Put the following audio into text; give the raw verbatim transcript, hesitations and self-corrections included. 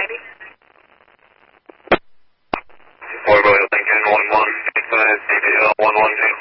ninety. Four Royal Lincoln one one five C B L one one zero.